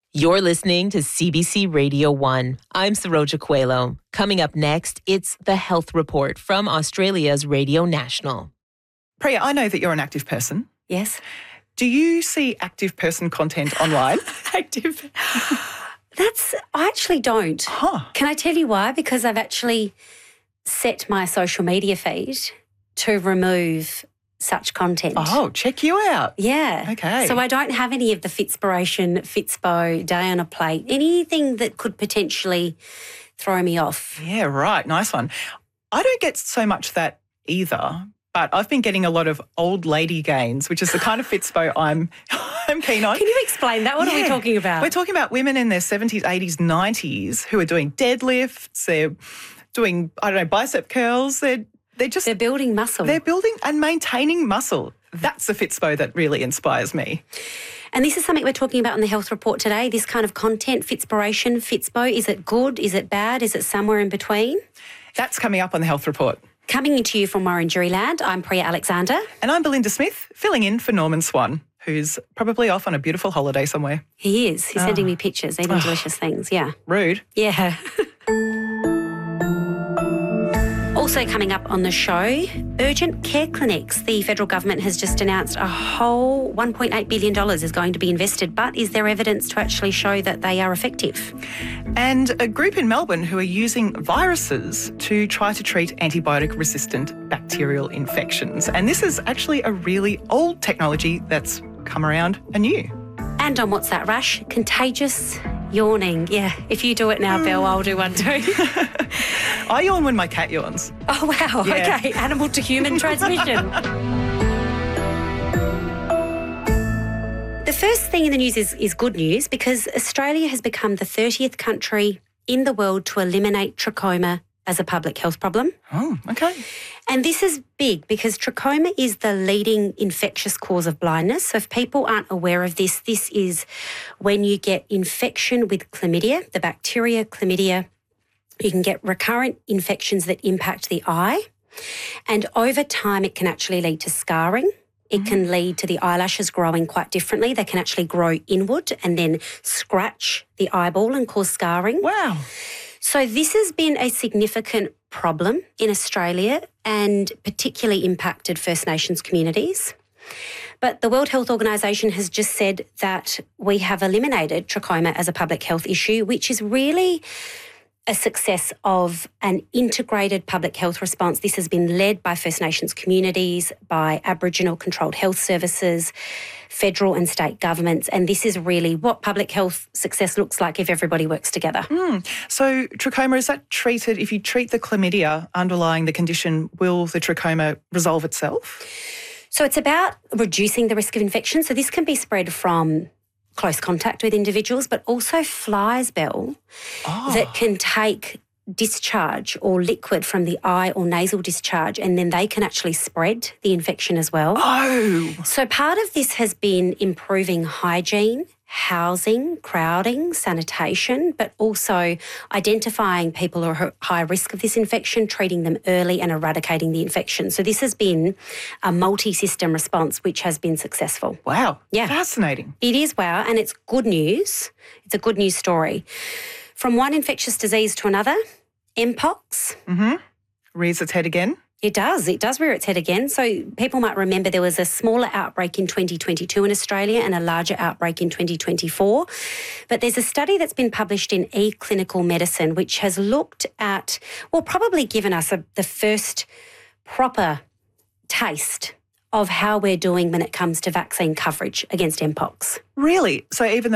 You're listening to CBC Radio 1. I'm Saroja Coelho. Coming up next, it's The Health Report from Australia's Radio National. Priya, I know that you're an active person. Yes. Do you see active person content online? Active. I actually don't. Huh. Can I tell you why? Because I've actually set my social media feed to remove such content. Oh, check you out. Yeah. Okay. So I don't have any of the Fitspiration, Fitspo, day on a plate, anything that could potentially throw me off. Yeah, right. Nice one. I don't get so much that either, but I've been getting a lot of old lady gains, which is the kind of Fitspo I'm keen on. Can you explain that? What are we talking about? We're talking about women in their 70s, 80s, 90s who are doing deadlifts, they're doing, bicep curls, They're building muscle. They're building and maintaining muscle. That's the Fitspo that really inspires me. And this is something we're talking about in the health report today, this kind of content, Fitspiration, Fitspo. Is it good? Is it bad? Is it somewhere in between? That's coming up on the health report. Coming into you from Wurundjeri land, I'm Priya Alexander. And I'm Belinda Smith, filling in for Norman Swan, who's probably off on a beautiful holiday somewhere. He is. He's sending me pictures, eating delicious things, yeah. Rude. Yeah. Also coming up on the show, urgent care clinics. The federal government has just announced a whole $1.8 billion is going to be invested, but is there evidence to actually show that they are effective? And a group in Melbourne who are using viruses to try to treat antibiotic-resistant bacterial infections. And this is actually a really old technology that's come around anew. And on What's That Rush? Contagious yawning. Yeah, if you do it now, Belle, I'll do one too. I yawn when my cat yawns. Oh, wow. Yeah. Okay, animal to human transmission. The first thing in the news is good news because Australia has become the 30th country in the world to eliminate trachoma as a public health problem. Oh, okay. And this is big because trachoma is the leading infectious cause of blindness. So if people aren't aware of this, this is when you get infection with chlamydia, the bacteria chlamydia. You can get recurrent infections that impact the eye. And over time, it can actually lead to scarring. It can lead to the eyelashes growing quite differently. They can actually grow inward and then scratch the eyeball and cause scarring. Wow. So this has been a significant problem in Australia and particularly impacted First Nations communities. But the World Health Organization has just said that we have eliminated trachoma as a public health issue, which is really a success of an integrated public health response. This has been led by First Nations communities, by Aboriginal controlled health services, federal and state governments, and this is really what public health success looks like if everybody works together. So trachoma, is that treated, if you treat the chlamydia underlying the condition, will the trachoma resolve itself? So it's about reducing the risk of infection. So this can be spread from close contact with individuals, but also flies, Belle, that can take discharge or liquid from the eye or nasal discharge, and then they can actually spread the infection as well. Oh. So part of this has been improving hygiene, housing, crowding, sanitation, but also identifying people who are at high risk of this infection, treating them early and eradicating the infection. So this has been a multi-system response which has been successful. Wow. Yeah. Fascinating. It is, wow, and it's good news. It's a good news story. From one infectious disease to another, Mpox. Rears its head again. It does rear its head again. So people might remember there was a smaller outbreak in 2022 in Australia and a larger outbreak in 2024. But there's a study that's been published in eClinical Medicine which has looked at, well, probably given us the first proper taste of how we're doing when it comes to vaccine coverage against Mpox. Really? So even though